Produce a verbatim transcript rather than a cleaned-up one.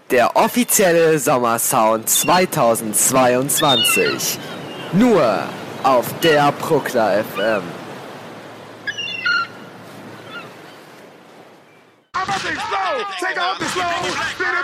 Der offizielle Sommersound zweitausendzweiundzwanzig. Nur auf der Bruckner F M. I'm about to explode. Take off the slow.